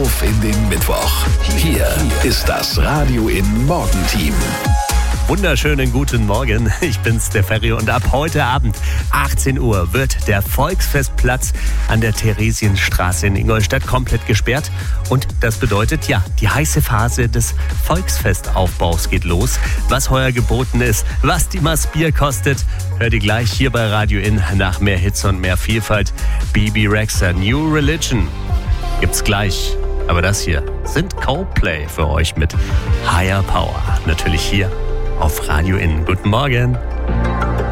auf in den Mittwoch. Hier ist das Radio in Morgenteam. Wunderschönen guten Morgen, ich bin's, der Ferry, und ab heute Abend 18 Uhr wird der Volksfestplatz an der Theresienstraße in Ingolstadt komplett gesperrt. Und das bedeutet, ja, die heiße Phase des Volksfestaufbaus geht los. Was heuer geboten ist, was die Maß Bier kostet, hört ihr gleich hier bei Radio In nach mehr Hits und mehr Vielfalt. Bebe Rexha, New Religion gibt's gleich. Aber das hier sind Coldplay für euch mit Higher Power. Natürlich hier auf Radio In. Guten Morgen.